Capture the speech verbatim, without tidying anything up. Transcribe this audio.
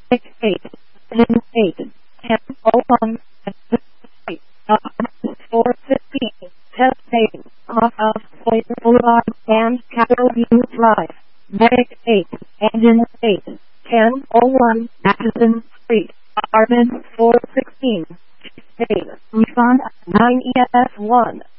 six eight, seven eight, ten oh one, four fifteen, test eight, off of Clayton Boulevard and Capitol View Drive, Medic eight, Engine eight, ten oh one, Atchison Street, Apartment four sixteen, State, Refund nine E F one.